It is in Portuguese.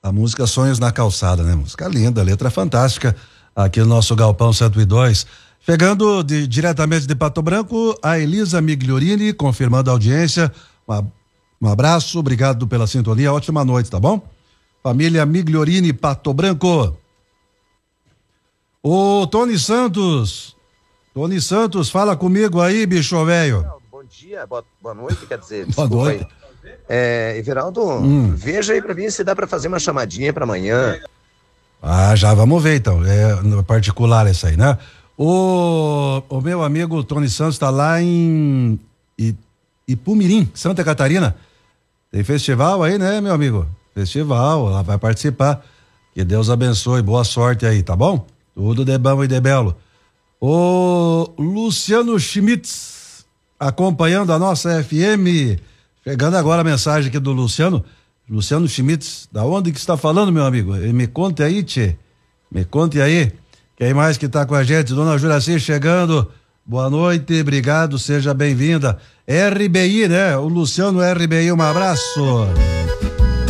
A música Sonhos na Calçada, né? Música linda, letra fantástica, aqui no nosso Galpão 102. Chegando diretamente de Pato Branco, a Elisa Migliorini, confirmando a audiência. Um abraço, obrigado pela sintonia, ótima noite, tá bom? Família Migliorini, Pato Branco. Ô, Tony Santos, fala comigo aí, bicho velho. Bom dia, boa noite, quer dizer, boa noite. Everaldo, veja aí pra mim se dá pra fazer uma chamadinha pra amanhã. Já vamos ver então, no particular essa aí, né? O meu amigo Tony Santos tá lá em Ipumirim, Santa Catarina. Tem festival aí, né, meu amigo? Festival, lá vai participar. Que Deus abençoe, boa sorte aí, tá bom? Tudo de bom e de belo. O Luciano Schmitz, acompanhando a nossa FM. Chegando agora a mensagem aqui do Luciano Schmitz. Da onde que está falando, meu amigo? Me conte aí, tchê. Me conte aí. Quem mais que tá com a gente? Dona Juraci chegando. Boa noite, obrigado, seja bem-vinda. RBI, né? O Luciano RBI, um abraço.